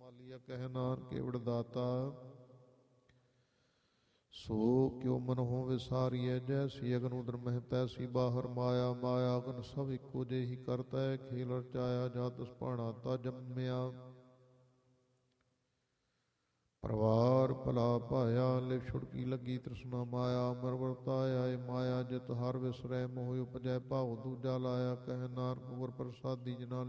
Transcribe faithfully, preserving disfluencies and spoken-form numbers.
ਮਾਲੀਆ ਕਹਿ ਨਾਨਕ ਕੇਵੜ ਦਾਤਾ ਸੋ ਕਿਉ ਮਨ ਹੋ ਵਿਸਾਰੀਐ। ਜੈਸੀ ਅਗਨ ਉਦਰ ਮਹਿ ਤੈਸੀ ਬਾਹਰ ਮਾਇਆ। ਮਾਇਆ ਅਗਨ ਸਭ ਇੱਕੋ ਜਿਹੀ ਕਰਤਾ ਹੈ। ਖੇਲ ਰਚਾਇਆ ਜਾ ਤਿਸ ਭਾਣਾ ਤਾ ਜੰਮਿਆ। ਪਰਵਾਰ ਭਲਾ ਭਾਇਆ ਲਿਵ ਛੁੜਕੀ ਲੱਗੀ ਤ੍ਰਿਸ਼ਨਾ ਮਾਇਆ। ਅਮਰ ਵਰਤਾਇਆ ਏ ਮਾਇਆ ਜਿਤ ਹਰ ਵਿਸਰੈ ਮੋਹ ਉਪਜੈ ਭਾਉ ਦੂਜਾ ਲਾਇਆ। ਕਹਿ ਨਾਨਕ ਗੁਰ ਪ੍ਰਸਾਦੀ ਜਿਨਾ